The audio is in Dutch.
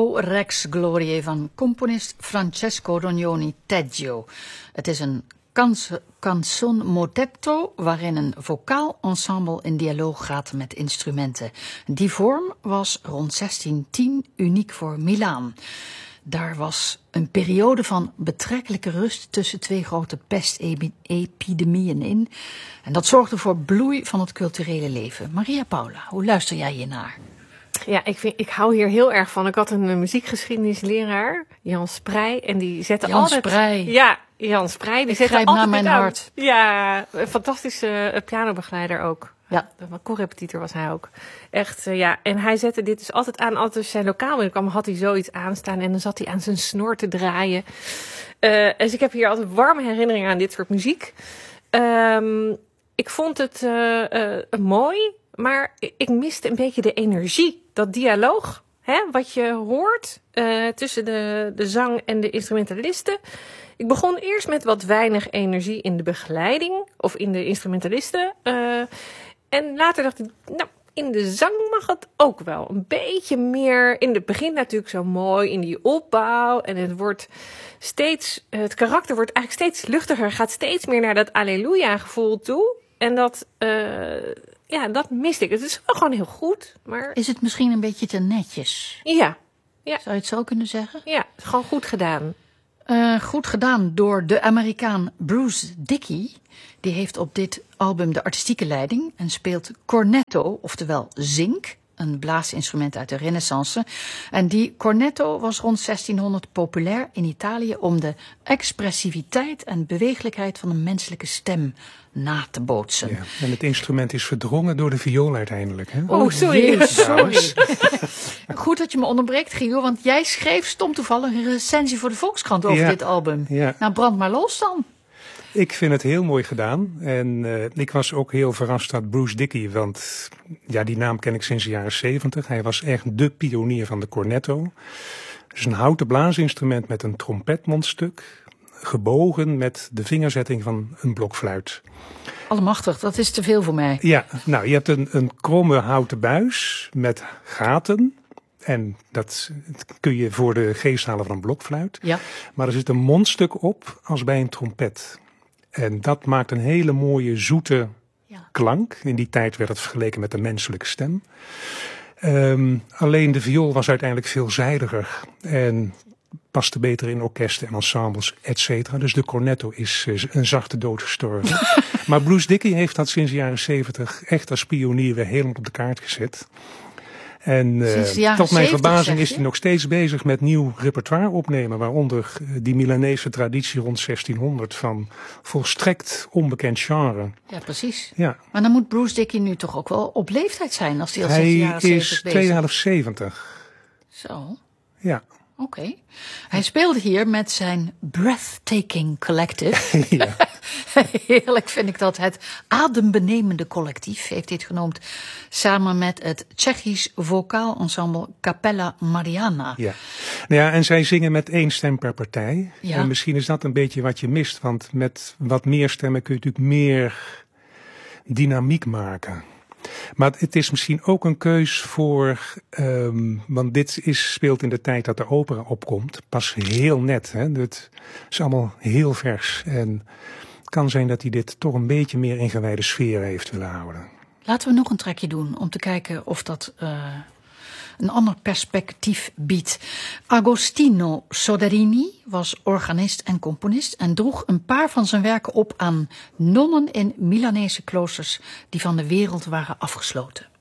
Rex Gloriae van componist Francesco Rognoni Teggio. Het is een canzone motetto waarin een vocaal ensemble in dialoog gaat met instrumenten. Die vorm was rond 1610 uniek voor Milaan. Daar was een periode van betrekkelijke rust tussen twee grote pestepidemieën in. En dat zorgde voor bloei van het culturele leven. Maria Paula, hoe luister jij hiernaar? Ja, ik hou hier heel erg van. Ik had een muziekgeschiedenisleraar, Jan Sprey, en die zette altijd... Jan Sprey. Die zette altijd naar mijn hart. Ja, een fantastische pianobegeleider ook. Ja. Een co-repetitor was hij ook. Echt, ja. En hij zette dit dus altijd aan. Altijd als zijn lokaal binnenkwam, had hij zoiets aanstaan. En dan zat hij aan zijn snor te draaien. Dus ik heb hier altijd warme herinneringen aan dit soort muziek. Ik vond het mooi. Maar ik miste een beetje de energie. Dat dialoog, wat je hoort tussen de zang en de instrumentalisten. Ik begon eerst met wat weinig energie in de begeleiding. Of in de instrumentalisten. En later dacht ik, nou, in de zang mag het ook wel. Een beetje meer, in het begin natuurlijk zo mooi, in die opbouw. En het karakter wordt eigenlijk steeds luchtiger. Gaat steeds meer naar dat alleluia gevoel toe. En dat miste ik. Het is wel gewoon heel goed. Maar... Is het misschien een beetje te netjes? Ja. Zou je het zo kunnen zeggen? Ja, het is gewoon goed gedaan. Goed gedaan door de Amerikaan Bruce Dickey. Die heeft op dit album de artistieke leiding en speelt cornetto, oftewel zink, een blaasinstrument uit de Renaissance. En die cornetto was rond 1600 populair in Italië om de expressiviteit en bewegelijkheid van een menselijke stem na te bootsen. Ja, en het instrument is verdrongen door de viool uiteindelijk. Hè? Oh, sorry. Sorry. Goed dat je me onderbreekt, Gio, want jij schreef stom toevallig een recensie voor de Volkskrant over dit album. Ja. Nou, brand maar los dan. Ik vind het heel mooi gedaan. En ik was ook heel verrast dat Bruce Dickey, want ja, die naam ken ik sinds de jaren 70. Hij was echt de pionier van de cornetto. Dus een houten blaasinstrument met een trompetmondstuk, gebogen met de vingerzetting van een blokfluit. Allemachtig, dat is te veel voor mij. Ja, nou, je hebt een kromme houten buis met gaten. En dat kun je voor de geest halen van een blokfluit. Ja. Maar er zit een mondstuk op als bij een trompet. En dat maakt een hele mooie, zoete klank. In die tijd werd het vergeleken met de menselijke stem. Alleen de viool was uiteindelijk veelzijdiger. En paste beter in orkesten en ensembles, et cetera. Dus de cornetto is een zachte dood gestorven. Maar Bruce Dickey heeft dat sinds de jaren 70 echt als pionier weer helemaal op de kaart gezet. En tot mijn verbazing is hij nog steeds bezig met nieuw repertoire opnemen. Waaronder die Milanese traditie rond 1600 van volstrekt onbekend genre. Ja, precies. Ja. Maar dan moet Bruce Dickey nu toch ook wel op leeftijd zijn als hij al sinds de jaren 70 bezig is. Hij is 270. Zo. Ja. Oké. Hij speelde hier met zijn Breathtaking Collective. Ja. Heerlijk vind ik dat. Het adembenemende collectief heeft dit genoemd. Samen met het Tsjechisch vocaal ensemble Capella Mariana. Ja. Nou ja, en zij zingen met 1 stem per partij. Ja. En misschien is dat een beetje wat je mist. Want met wat meer stemmen kun je natuurlijk meer dynamiek maken. Maar het is misschien ook een keus voor, want dit speelt in de tijd dat de opera opkomt, pas heel net. Hè? Het is allemaal heel vers en het kan zijn dat hij dit toch een beetje meer ingewijde sfeer heeft willen houden. Laten we nog een trekje doen om te kijken of dat een ander perspectief biedt. Agostino Soderini was organist en componist en droeg een paar van zijn werken op aan nonnen in Milanese kloosters die van de wereld waren afgesloten.